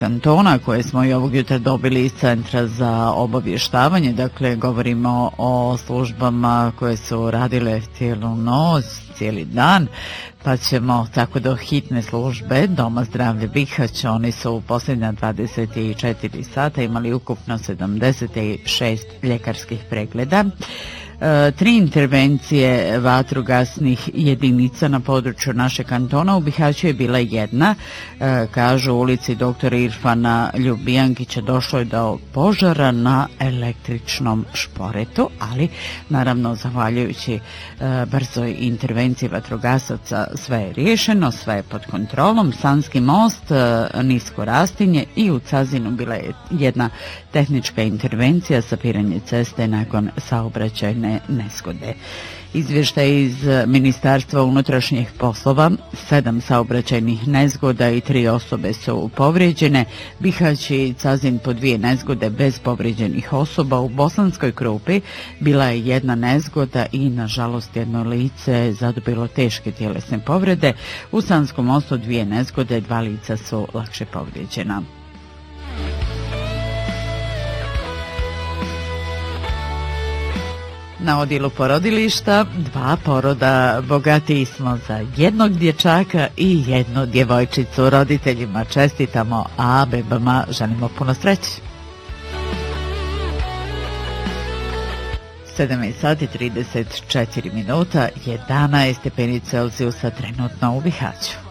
kantona koje smo i ovog jutra dobili iz Centra za obavještavanje. Dakle, govorimo o službama koje su radile cijelu noć, cijeli dan, pa ćemo tako do hitne službe Doma zdravlja Bihać. Oni su u posljednja 24 sata imali ukupno 76 ljekarskih pregleda. 3 intervencije vatrogasnih jedinica na području našeg kantona. U Bihaću je bila jedna, kažu u ulici dr. Irfana Ljubijankića, došlo je do požara na električnom šporetu, ali naravno zahvaljujući brzoj intervenciji vatrogasaca sve je riješeno, sve je pod kontrolom. Sanski most, nisko rastinje i u Cazinu bila je jedna tehnička intervencija, sapiranje ceste nakon saobraćajne nezgode. Izvještaj iz Ministarstva unutrašnjih poslova, 7 saobraćajnih nezgoda i 3 osobe su povrijeđene. Bihać i Cazin po 2 nezgode bez povrijeđenih osoba. U Bosanskoj Krupi bila je jedna nezgoda i nažalost jedno lice zadobilo teške tjelesne povrede. U Sanskom mostu 2 nezgode, 2 lica su lakše povrijeđena. Na odjelu porodilišta 2 poroda, bogatiji smo za jednog dječaka i jednu djevojčicu. Roditeljima čestitamo, a bebama želimo puno sreće. 7:34, 11 stepeni Celzijusa trenutno u Bihaću.